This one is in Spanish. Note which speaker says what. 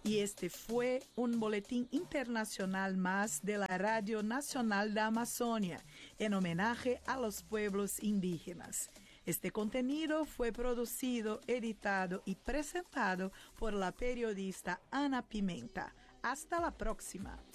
Speaker 1: Y este fue un boletín internacional más de la Radio Nacional de Amazonia, en homenaje a los pueblos indígenas. Este contenido fue producido, editado y presentado por la periodista Ana Pimenta. Hasta la próxima.